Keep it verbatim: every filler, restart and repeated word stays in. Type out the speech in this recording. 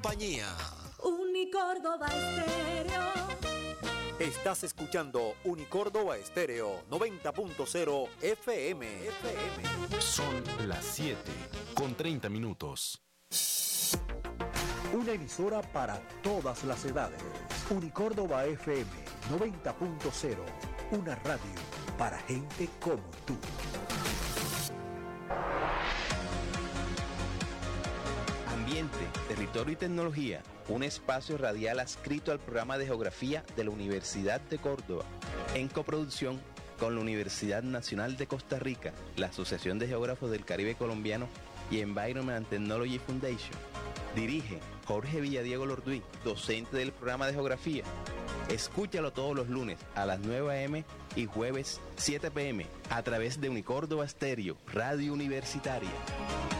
compañía. Unicórdoba Estéreo. Estás escuchando Unicórdoba Estéreo noventa punto cero F M. F M. Son las siete con treinta minutos. Una emisora para todas las edades. Unicórdoba F M noventa punto cero. Una radio para gente como tú. Ambiente, territorio y tecnología. Un espacio radial adscrito al programa de geografía de la Universidad de Córdoba, en coproducción con la Universidad Nacional de Costa Rica, la Asociación de Geógrafos del Caribe Colombiano y Environment and Technology Foundation. Dirige Jorge Villadiego Lorduí, docente del programa de geografía. Escúchalo todos los lunes a las nueve a eme y jueves siete pe eme a través de Unicórdoba Estéreo, Radio Universitaria.